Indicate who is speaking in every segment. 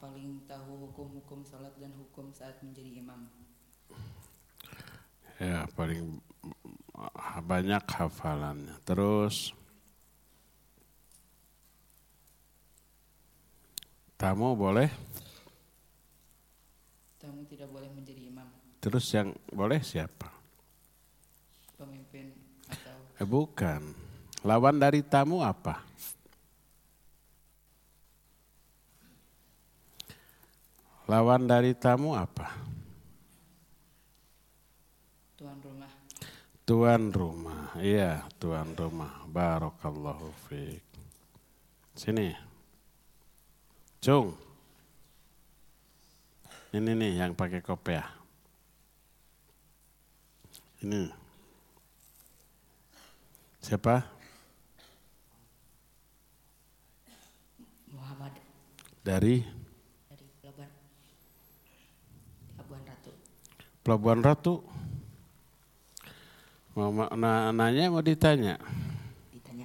Speaker 1: paling tahu hukum-hukum salat dan hukum saat menjadi imam.
Speaker 2: Ya, paling banyak hafalannya. Terus tamu boleh?
Speaker 1: Tamu tidak boleh menjadi imam.
Speaker 2: Terus yang boleh siapa?
Speaker 1: Pemimpin atau
Speaker 2: Bukan. Lawan dari tamu apa? Lawan dari tamu apa?
Speaker 1: tuan rumah.
Speaker 2: Tuan rumah. Iya, tuan rumah. Barakallahu fiik. Sini. Cung. Ini nih yang pakai kopiah. Ini. Siapa?
Speaker 1: Muhammad
Speaker 2: Dari
Speaker 1: Labuan Ratu.
Speaker 2: Pelabuhan Ratu. Mau nanya mau ditanya?
Speaker 1: Ditanya.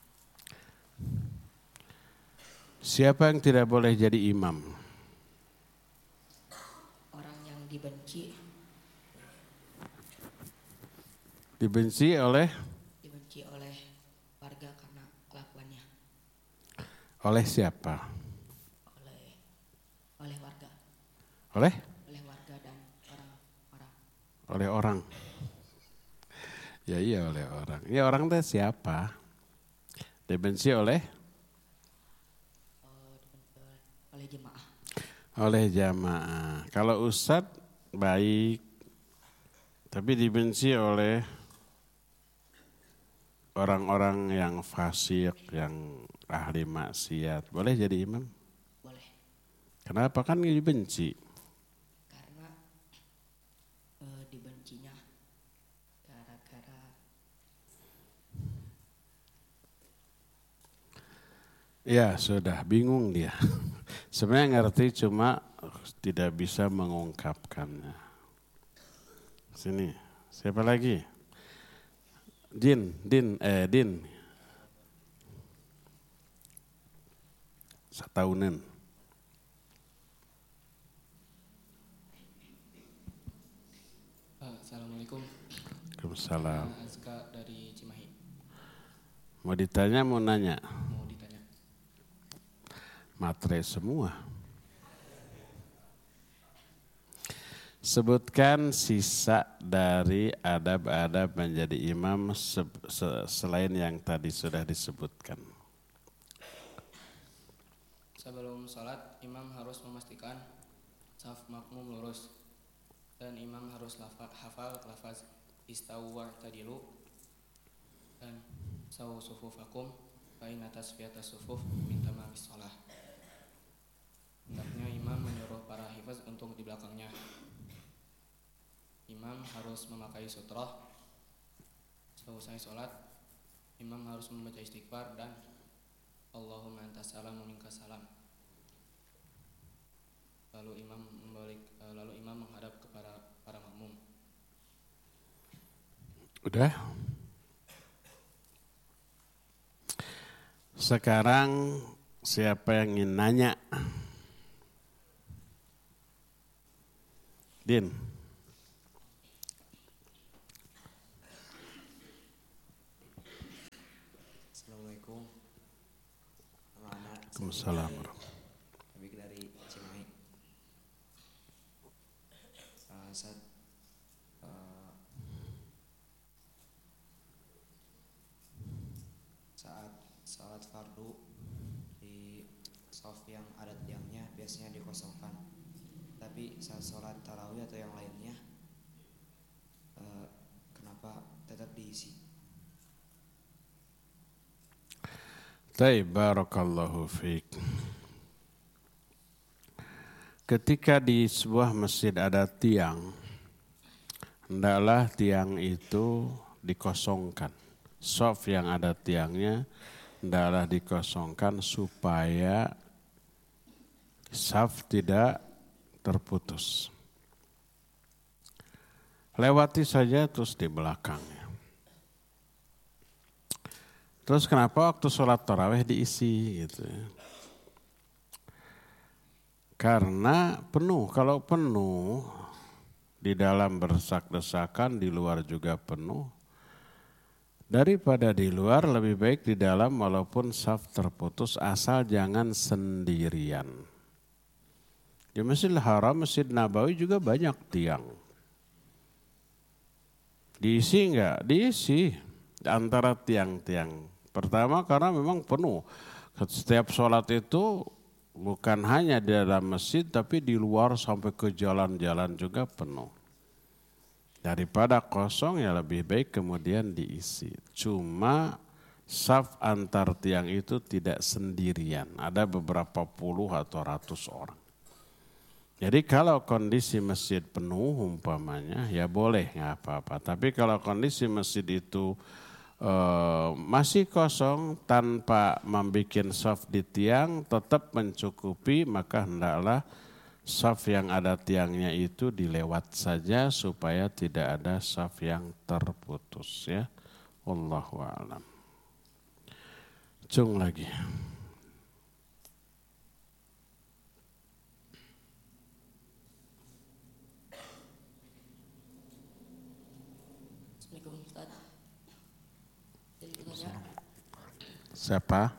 Speaker 2: Siapa yang tidak boleh jadi imam?
Speaker 1: Orang yang dibenci
Speaker 2: Dibenci oleh
Speaker 1: warga karena kelakuannya.
Speaker 2: Oleh siapa?
Speaker 1: Oleh warga.
Speaker 2: Oleh
Speaker 1: Warga dan orang-orang.
Speaker 2: oleh orang. Ya iya oleh orang. Ya orang itu siapa? Dibenci oleh
Speaker 1: Oleh jemaah.
Speaker 2: oleh jamaah. Kalau ustadz baik, tapi dibenci oleh orang-orang yang fasik, yang ahli maksiat. Boleh jadi imam?
Speaker 1: Boleh.
Speaker 2: Kenapa? Kan dibenci.
Speaker 1: Karena dibencinya gara-gara
Speaker 2: Ya sudah, bingung dia. Sebenarnya ngerti cuma tidak bisa mengungkapkannya. Sini, siapa lagi? Din. Satahunan.
Speaker 3: Assalamualaikum.
Speaker 2: Waalaikumsalam.
Speaker 3: Azka dari Cimahi.
Speaker 2: Mau ditanya, mau nanya?
Speaker 3: Mau ditanya.
Speaker 2: Matre semua. Sebutkan sisa dari adab-adab menjadi imam selain yang tadi sudah disebutkan.
Speaker 3: Sebelum sholat, imam harus memastikan saf makmum lurus. Dan imam harus hafal lafaz istawu wa'tadilu dan sawu sufufakum bain atas fiatas sufuf min tamamis sholah. Hendaknya imam menyuruh para hifaz untuk di belakangnya. Imam harus memakai sutroh. Selesai sholat, imam harus membaca istighfar dan Allahumma antas salam wa minkas salam. Lalu imam menghadap kepada para makmum.
Speaker 2: Udah? Sekarang siapa yang ingin nanya? Din.
Speaker 4: Assalamualaikum.
Speaker 2: Waalaikumsalam.
Speaker 4: Habib dari Cimahi. Saat salat fardu di shaf yang ada tiangnya biasanya dikosongkan. Tapi saat sholat tarawih atau yang lainnya, kenapa tetap diisi?
Speaker 2: Barakallahu fiik. Ketika di sebuah masjid ada tiang, hendaklah tiang itu dikosongkan. Shaf yang ada tiangnya hendaklah dikosongkan supaya shaf tidak terputus. Lewati saja terus di belakangnya. Terus kenapa waktu sholat tarawih diisi gitu ya? Karena penuh, kalau penuh di dalam berdesak-desakan, di luar juga penuh. Daripada di luar lebih baik di dalam walaupun saf terputus asal jangan sendirian. Di Masjidil Haram, Masjid Nabawi juga banyak tiang. Diisi enggak? Diisi antara tiang-tiang. Pertama karena memang penuh. Setiap sholat itu bukan hanya di dalam masjid tapi di luar sampai ke jalan-jalan juga penuh. Daripada kosong ya lebih baik kemudian diisi. Cuma saf antar tiang itu tidak sendirian. Ada beberapa puluh atau ratus orang. Jadi kalau kondisi masjid penuh umpamanya ya boleh nggak apa-apa. Tapi kalau kondisi masjid itu masih kosong tanpa membuat saf di tiang tetap mencukupi, maka hendaklah saf yang ada tiangnya itu dilewat saja supaya tidak ada saf yang terputus ya. Wallahu a'lam. Cung lagi.
Speaker 1: Assalamualaikum Ustaz. Jadi bertanya,
Speaker 2: Siapa?